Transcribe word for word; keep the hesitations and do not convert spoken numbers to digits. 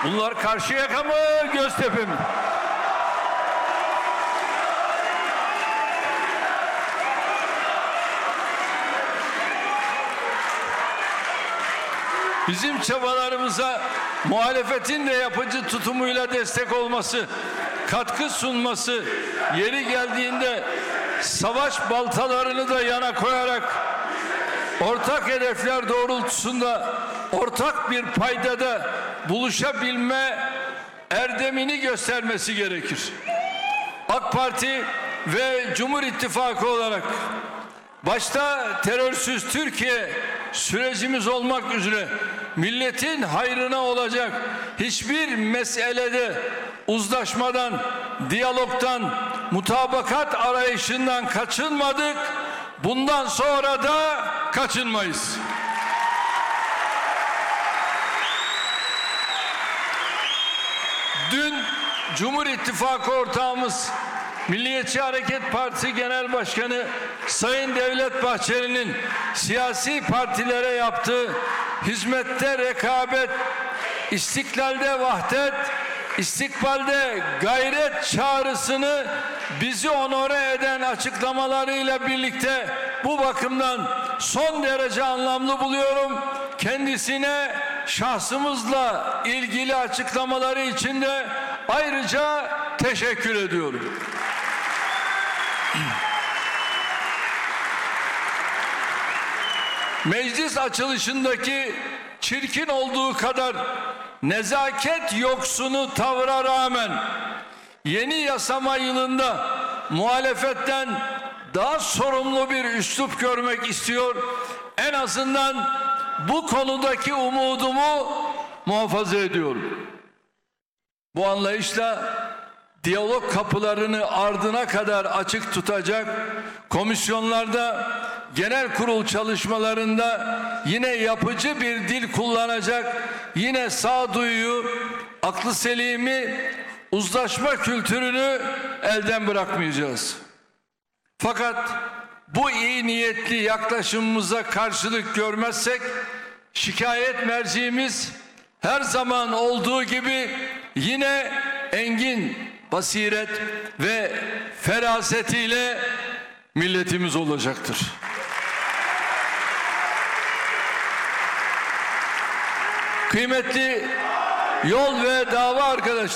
Bunlar Karşıyaka mı, Göztepe mi? Bizim çabalarımıza muhalefetin de yapıcı tutumuyla destek olması, katkı sunması, yeri geldiğinde savaş baltalarını da yana koyarak ortak hedefler doğrultusunda ortak bir paydada buluşabilme erdemini göstermesi gerekir. AK Parti ve Cumhur İttifakı olarak başta terörsüz Türkiye sürecimiz olmak üzere milletin hayrına olacak hiçbir meselede uzlaşmadan, diyalogtan, mutabakat arayışından kaçınmadık. Bundan sonra da kaçınmayız. Dün Cumhur İttifakı ortağımız Milliyetçi Hareket Partisi Genel Başkanı Sayın Devlet Bahçeli'nin siyasi partilere yaptığı hizmette rekabet, istiklalde vahdet, istikbalde gayret çağrısını bizi onore eden açıklamalarıyla birlikte bu bakımdan son derece anlamlı buluyorum. Kendisine şahsımızla ilgili açıklamaları için de ayrıca teşekkür ediyorum. Meclis açılışındaki çirkin olduğu kadar nezaket yoksunu tavra rağmen yeni yasama yılında muhalefetten daha sorumlu bir üslup görmek istiyor. En azından bu konudaki umudumu muhafaza ediyorum. Bu anlayışla diyalog kapılarını ardına kadar açık tutacak, komisyonlarda, genel kurul çalışmalarında yine yapıcı bir dil kullanacak, yine sağduyuyu, aklı selimi, uzlaşma kültürünü elden bırakmayacağız. Fakat bu iyi niyetli yaklaşımımıza karşılık görmezsek şikayet merciğimiz her zaman olduğu gibi yine engin basiret ve ferasetiyle milletimiz olacaktır. Kıymetli yol ve dava arkadaşlar,